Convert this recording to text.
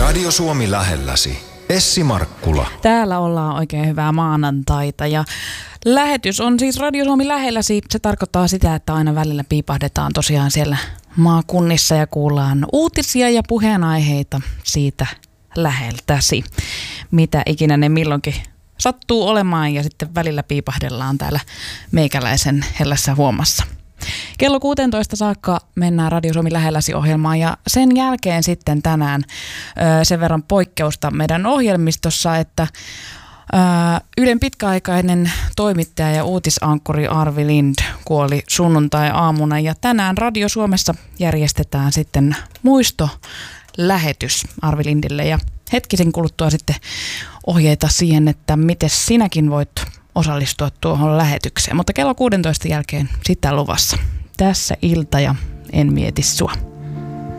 Radio Suomi lähelläsi. Essi Markkula. Täällä ollaan oikein hyvää maanantaita ja lähetys on siis Radio Suomi lähelläsi. Se tarkoittaa sitä, että aina välillä piipahdetaan tosiaan siellä maakunnissa ja kuullaan uutisia ja puheenaiheita siitä läheltäsi. Mitä ikinä ne milloinkin sattuu olemaan ja sitten välillä piipahdellaan täällä meikäläisen hellässä huomassa. Kello 16 saakka mennään Radio Suomi lähelläsi -ohjelmaan ja sen jälkeen sitten tänään sen verran poikkeusta meidän ohjelmistossa, että Ylen pitkäaikainen toimittaja ja uutisankkuri Arvi Lind kuoli sunnuntai-aamuna ja tänään Radio Suomessa järjestetään sitten muistolähetys Arvi Lindille ja hetkisen kuluttua sitten ohjeita siihen, että miten sinäkin voit osallistua tuohon lähetykseen, mutta kello 16 jälkeen sitä luvassa. Tässä ilta ja en mieti sua.